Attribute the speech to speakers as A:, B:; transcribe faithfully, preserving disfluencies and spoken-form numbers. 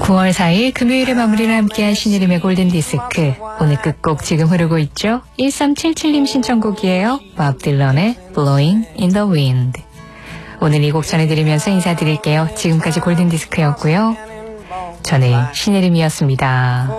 A: 구월 사일 금요일에 마무리를 함께한 신혜림의 골든디스크. 오늘 끝곡 지금 흐르고 있죠? 일삼칠칠님 신청곡이에요. 밥 딜런의 Blowing in the Wind. 오늘 이 곡 전해드리면서 인사드릴게요. 지금까지 골든디스크였고요. 저는 신혜림이었습니다.